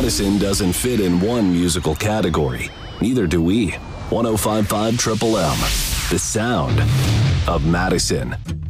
Madison doesn't fit in one musical category. Neither do we. 105.5 Triple M, the sound of Madison.